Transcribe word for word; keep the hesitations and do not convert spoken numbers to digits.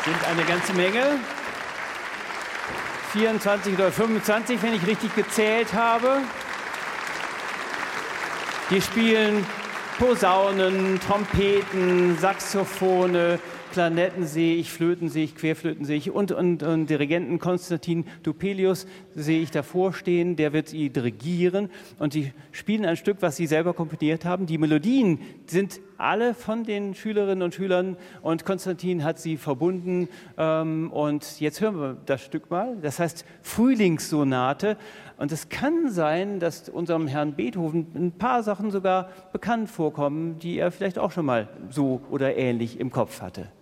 Sind eine ganze Menge. vierundzwanzig oder fünfundzwanzig, wenn ich richtig gezählt habe. Die spielen Posaunen, Trompeten, Saxophone, Klarinetten sehe ich, Flöten sehe ich, Querflöten sehe ich und, und, und Dirigenten Konstantin Dupelius sehe ich davor stehen, der wird sie dirigieren und sie spielen ein Stück, was sie selber komponiert haben. Die Melodien sind alle von den Schülerinnen und Schülern und Konstantin hat sie verbunden ähm, und jetzt hören wir das Stück mal, das heißt Frühlingssonate und es kann sein, dass unserem Herrn Beethoven ein paar Sachen sogar bekannt vorkommen, die er vielleicht auch schon mal so oder ähnlich im Kopf hatte.